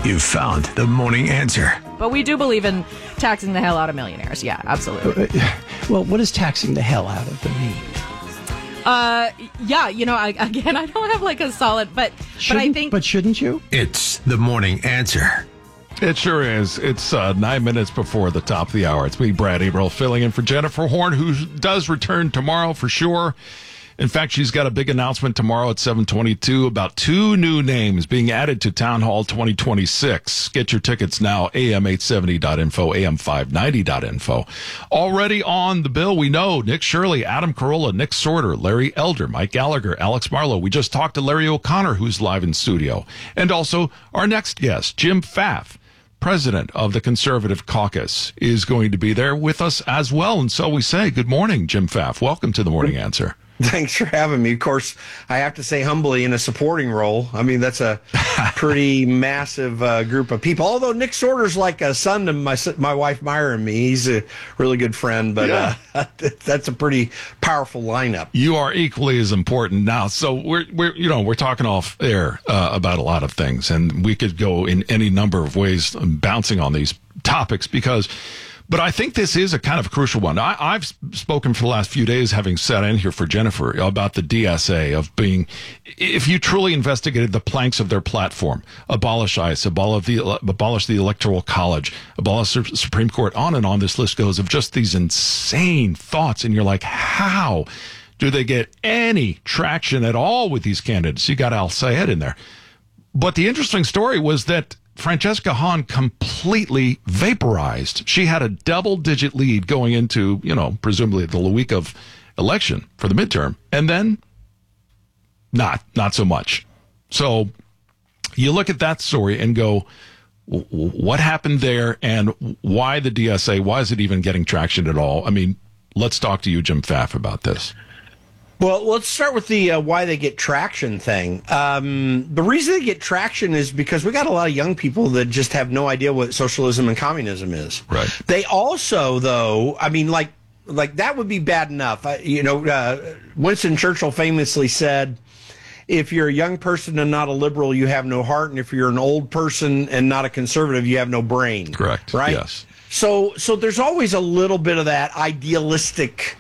You've found the morning answer. But we do believe in taxing the hell out of millionaires. Yeah, absolutely. Well, what does taxing the hell out of them mean? Yeah, I don't have like a solid, but I think. But shouldn't you? It's the morning answer. It sure is. It's 9 minutes before the top of the hour. It's me, Brad Averill, filling in for Jennifer Horn, who does return tomorrow for sure. In fact, she's got a big announcement tomorrow at 7:22 about 2 new names being added to Town Hall 2026. Get your tickets now, am870.info, am590.info. Already on the bill, we know Nick Shirley, Adam Carolla, Nick Sorter, Larry Elder, Mike Gallagher, Alex Marlowe. We just talked to Larry O'Connor, who's live in studio. And also our next guest, Jim Pfaff, president of the Conservative Caucus, is going to be there with us as well. And so we say, good morning, Jim Pfaff. Welcome to the Morning Answer. Thanks for having me. Of course, I have to say humbly in a supporting role. I mean, that's a pretty massive group of people. Although Nick Sorter's like a son to my wife Myra and me. He's a really good friend, but that's a pretty powerful lineup. You are equally as important now. So we're talking off air about a lot of things, and we could go in any number of ways bouncing on these topics But I think this is a kind of crucial one. I've spoken for the last few days, having sat in here for Jennifer, about the DSA of being, if you truly investigated the planks of their platform, abolish ICE, abolish the Electoral College, abolish the Supreme Court, on and on this list goes of just these insane thoughts. And you're like, how do they get any traction at all with these candidates? You got Al Sayed in there. But the interesting story was that Francesca Hahn completely vaporized. She had a double-digit lead going into, presumably the week of election for the midterm, and then not so much. So you look at that story and go, what happened there, and why the DSA? Why is it even getting traction at all? I mean, let's talk to you, Jim Pfaff, about this. Well, let's start with the why they get traction thing. The reason they get traction is because we got a lot of young people that just have no idea what socialism and communism is. Right. They also, though, I mean, like that would be bad enough. Winston Churchill famously said, if you're a young person and not a liberal, you have no heart. And if you're an old person and not a conservative, you have no brain. Correct. Right? Yes. So there's always a little bit of that idealistic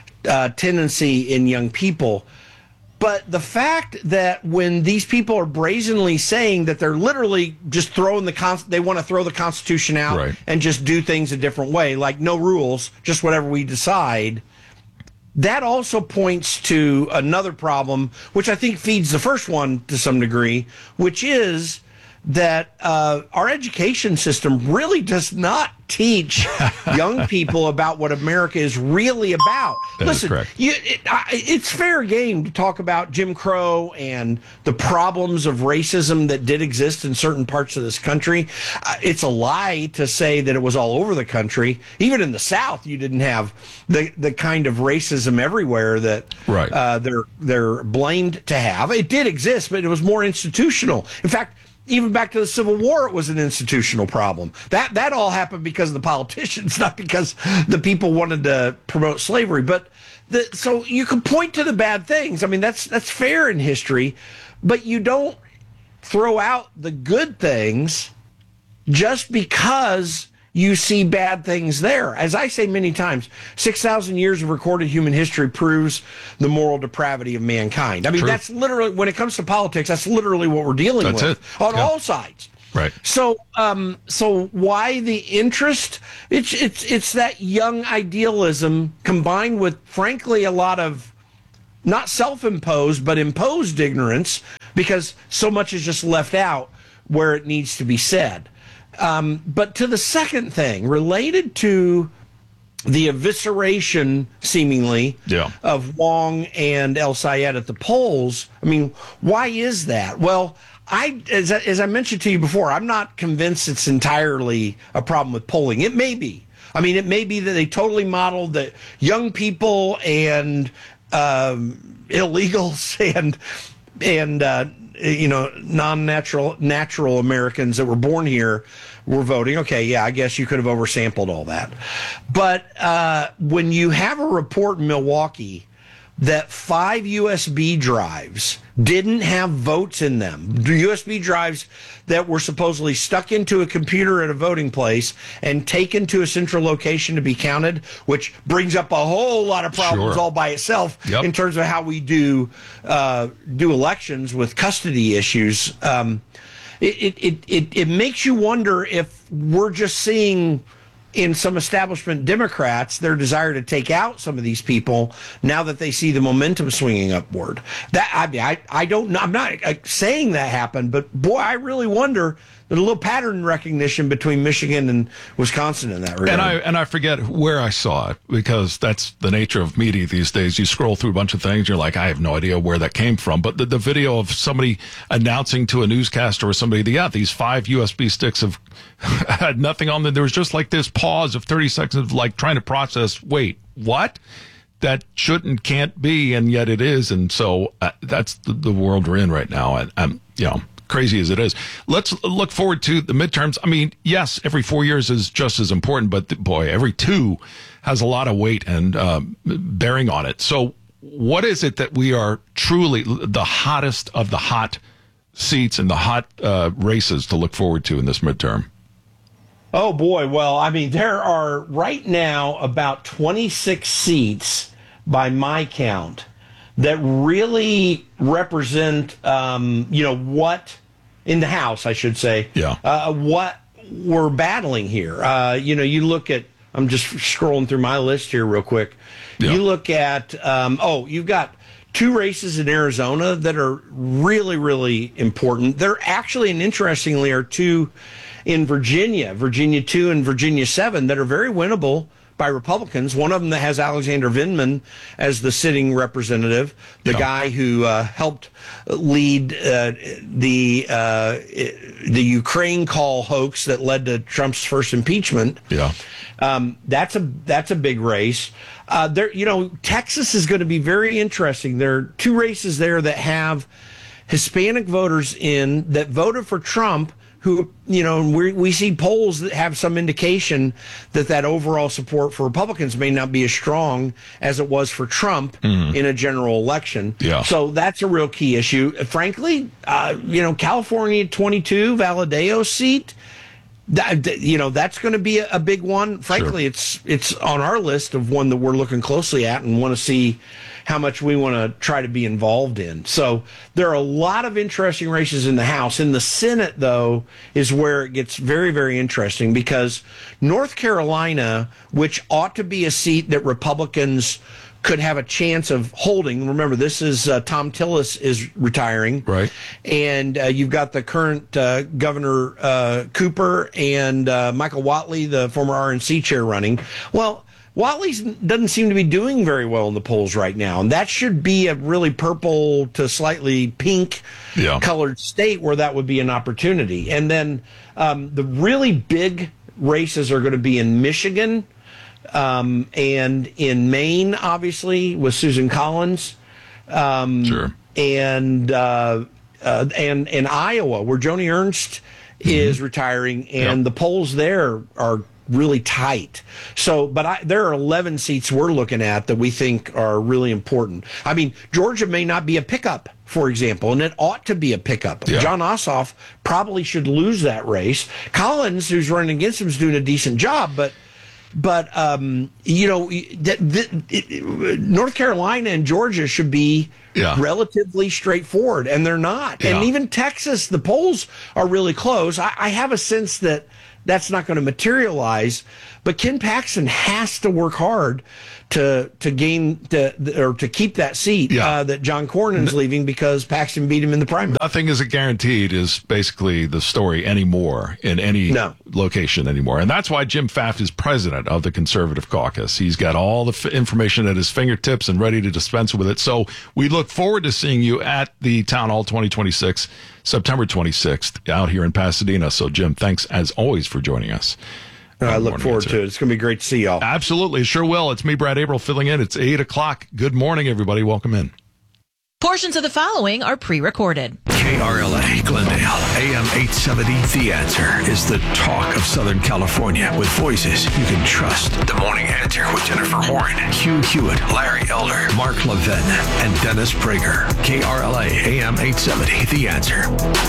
tendency in young people. But the fact that when these people are brazenly saying that they're literally just throwing they want to throw the Constitution out, right, and just do things a different way, like no rules, just whatever we decide, that also points to another problem, which I think feeds the first one to some degree, which is that our education system really does not teach young people about what America is really about. Listen, it's fair game to talk about Jim Crow and the problems of racism that did exist in certain parts of this country. It's a lie to say that it was all over the country. Even in the South, you didn't have the kind of racism everywhere that they're blamed to have. It did exist, but it was more institutional. In fact, even back to the Civil War, it was an institutional problem. That all happened because of the politicians, not because the people wanted to promote slavery. But so you can point to the bad things. I mean, that's fair in history, but you don't throw out the good things just because you see bad things there. As I say many times, 6,000 years of recorded human history proves the moral depravity of mankind. I mean, That's literally, when it comes to politics, that's literally what we're dealing with on all sides. Right. So why the interest? It's that young idealism combined with, frankly, a lot of not self-imposed, but imposed ignorance, because so much is just left out where it needs to be said. But to the second thing, related to the evisceration, seemingly, of Wong and El Sayed at the polls, I mean, why is that? Well, as I mentioned to you before, I'm not convinced it's entirely a problem with polling. It may be. I mean, it may be that they totally modeled that young people and illegals and natural Americans that were born here were voting. Okay, yeah, I guess you could have oversampled all that. But when you have a report in Milwaukee that 5 USB drives didn't have votes in them. USB drives that were supposedly stuck into a computer at a voting place and taken to a central location to be counted, which brings up a whole lot of problems all by itself in terms of how we do elections with custody issues. It makes you wonder if we're just seeing in some establishment Democrats their desire to take out some of these people now that they see the momentum swinging upward. That I don't know. I'm not saying that happened, but boy, I really wonder. There's a little pattern recognition between Michigan and Wisconsin in that regard. And I forget where I saw it, because that's the nature of media these days. You scroll through a bunch of things, you're like, I have no idea where that came from. But the video of somebody announcing to a newscaster or somebody, these 5 USB sticks have had nothing on them. There was just like this pause of 30 seconds of like trying to process, wait, what? That can't be, and yet it is. And so that's the world we're in right now. And crazy as it is. Let's look forward to the midterms. I mean, yes, every 4 years is just as important, but boy, every 2 has a lot of weight and bearing on it. So what is it that we are truly the hottest of the hot seats and the hot races to look forward to in this midterm? Oh, boy. Well, I mean, there are right now about 26 seats by my count that really represent, what in the House, I should say, what we're battling here. You look at, I'm just scrolling through my list here real quick. Yeah. You look at, you've got 2 races in Arizona that are really, really important. There actually, and interestingly, are 2 in Virginia 2 and Virginia 7, that are very winnable by Republicans. One of them that has Alexander Vindman as the sitting representative, the guy who helped lead the Ukraine call hoax that led to Trump's first impeachment. Yeah, that's a big race. Texas is going to be very interesting. There are 2 races there that have Hispanic voters in that voted for Trump, who, we see polls that have some indication that overall support for Republicans may not be as strong as it was for Trump in a general election. Yeah. So that's a real key issue. Frankly, California 22, Valadeo's seat, that's going to be a big one. Frankly, it's on our list of one that we're looking closely at and want to see how much we want to try to be involved in. So there are a lot of interesting races in the House. In the Senate, though, is where it gets very, very interesting, because North Carolina, which ought to be a seat that Republicans could have a chance of holding. Remember, this is Tom Tillis is retiring. Right. And you've got the current Governor Cooper and Michael Whatley, the former RNC chair, running. Well, Whatley doesn't seem to be doing very well in the polls right now, and that should be a really purple to slightly pink colored state where that would be an opportunity. And then the really big races are going to be in Michigan and in Maine, obviously, with Susan Collins. And Iowa, where Joni Ernst is retiring, and the polls there are really tight. So, but there are 11 seats we're looking at that we think are really important. I mean, Georgia may not be a pickup, for example, and it ought to be a pickup. Yeah. John Ossoff probably should lose that race. Collins, who's running against him, is doing a decent job, but North Carolina and Georgia should be relatively straightforward, and they're not. Yeah. And even Texas, the polls are really close. I have a sense that that's not going to materialize, but Ken Paxton has to work hard to keep that seat that John Cornyn's leaving, because Paxton beat him in the primary. Nothing is a guaranteed is basically the story anymore in any location anymore. And that's why Jim Pfaff is president of the Conservative Caucus. He's got all the information at his fingertips and ready to dispense with it. So we look forward to seeing you at the Town Hall 2026, September 26th, out here in Pasadena. So, Jim, thanks as always for joining us. I look forward to it. It's going to be great to see y'all. Absolutely. Sure will. It's me, Brad April, filling in. It's 8 o'clock. Good morning, everybody. Welcome in. Portions of the following are pre-recorded. KRLA Glendale, AM 870. The Answer is the talk of Southern California with voices you can trust. The Morning Answer with Jennifer Horn, Hugh Hewitt, Larry Elder, Mark Levin, and Dennis Prager. KRLA AM 870. The Answer.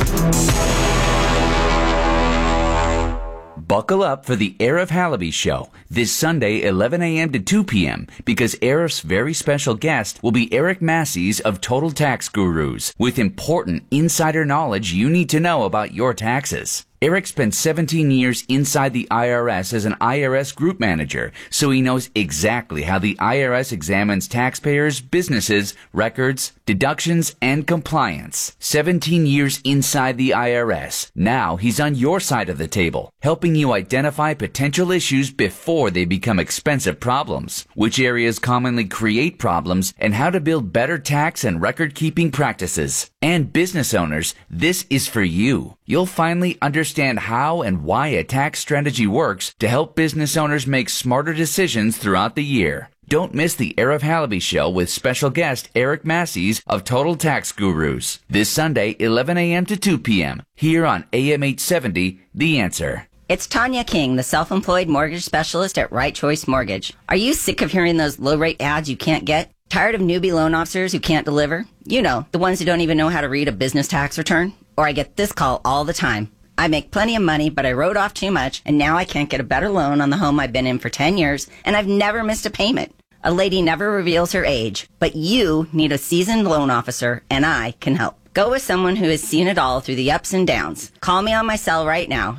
Buckle up for the Arif Halaby Show this Sunday, 11 a.m. to 2 p.m. because Arif's very special guest will be Eric Massey's of Total Tax Gurus with important insider knowledge you need to know about your taxes. Eric spent 17 years inside the IRS as an IRS group manager, so he knows exactly how the IRS examines taxpayers, businesses, records, deductions, and compliance. 17 years inside the IRS. Now he's on your side of the table, helping you identify potential issues before they become expensive problems, which areas commonly create problems, and how to build better tax and record-keeping practices. And business owners, this is for you. You'll finally understand how and why a tax strategy works to help business owners make smarter decisions throughout the year. Don't miss the Arif Halaby Show with special guest Eric Massey's of Total Tax Gurus. This Sunday, 11 a.m. to 2 p.m. here on AM 870, The Answer. It's Tanya King, the self-employed mortgage specialist at Right Choice Mortgage. Are you sick of hearing those low-rate ads you can't get? Tired of newbie loan officers who can't deliver? You know, the ones who don't even know how to read a business tax return? Or I get this call all the time. I make plenty of money, but I wrote off too much, and now I can't get a better loan on the home I've been in for 10 years, and I've never missed a payment. A lady never reveals her age, but you need a seasoned loan officer, and I can help. Go with someone who has seen it all through the ups and downs. Call me on my cell right now,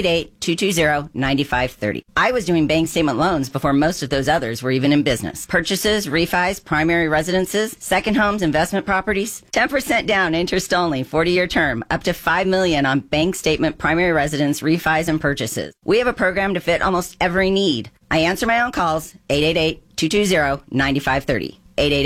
888-220-9530. I was doing bank statement loans before most of those others were even in business. Purchases, refis, primary residences, second homes, investment properties. 10% down, interest only, 40-year term, up to $5 million on bank statement, primary residence, refis, and purchases. We have a program to fit almost every need. I answer my own calls, 888-220-9530.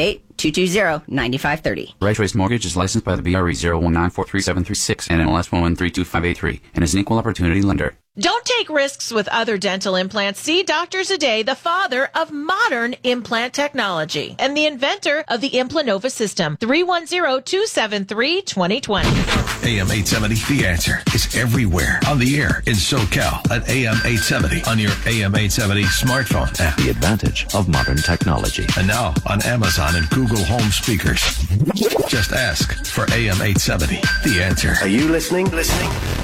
888-220-9530. Right Choice Mortgage is licensed by the BRE 019433736 and NMLS 1132583 and is an equal opportunity lender. Don't take risks with other dental implants. See Dr. Zadeh, the father of modern implant technology and the inventor of the Implanova system. 310-273-2020. AM 870. The Answer is everywhere on the air in SoCal at AM 870 on your AM 870 smartphone app. The advantage of modern technology. And now on Amazon and Google Home speakers. Just ask for AM 870. The Answer. Are you listening?